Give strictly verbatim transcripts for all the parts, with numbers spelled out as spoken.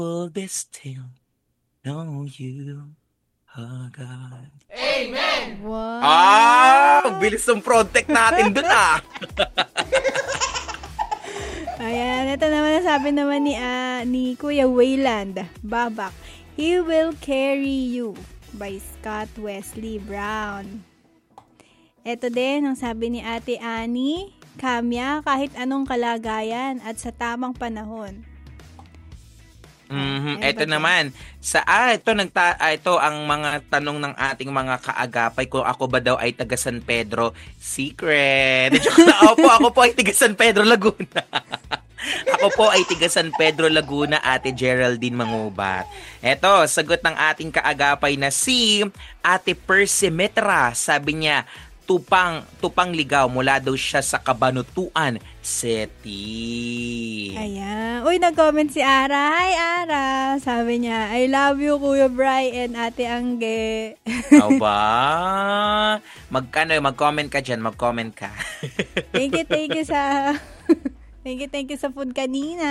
will be still, know you are God. Wow! Ah! Bilis ng project natin dun ah! Ayan, ito naman ang sabi naman ni, ah, ni Kuya Wayland Babak. He Will Carry You by Scott Wesley Brown. Ito din ang sabi ni Ate Annie, Kamya kahit anong kalagayan at sa tamang panahon. Mhm, Ano eto ba to? naman. Sa ah, ito nagta ah, ito ang mga tanong ng ating mga kaagapay kung ako ba daw ay taga San Pedro. Secret. Joke na, Opo, ako po ay taga San Pedro, Laguna. Ako po ay taga San Pedro, Laguna, Ate Geraldine Mangubat. Eto, sagot ng ating kaagapay na si Ate Percy Metra. Sabi niya, tupang tupang ligaw mula daw siya sa Cabanatuan City. Ayan. Uy, nag-comment si Ara. Hi, Ara. Sabi niya, I love you, Kuya Bri and Ate Angge. Aba, magkano, mag-comment ka dyan, mag-comment ka. Thank you, thank you sa... thank you, thank you sa food kanina.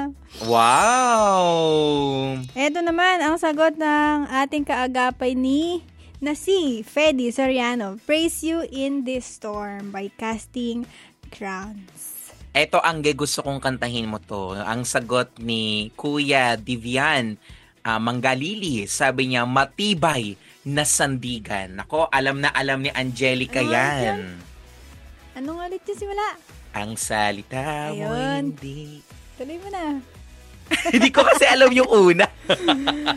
Wow! Ito naman ang sagot ng ating kaagapay ni na si Fedy Soriano. Praise You in This Storm by Casting Crowns. Eto ang gusto kong kantahin mo to. Ang sagot ni Kuya Divian ah, Manggalili. Sabi niya, matibay na sandigan. Ako, alam na alam ni Angelica Ano yan. Anong ulit yung simula? Ang salita mo Ayun. hindi. Tuloy mo na. Hindi ko kasi alam yung una.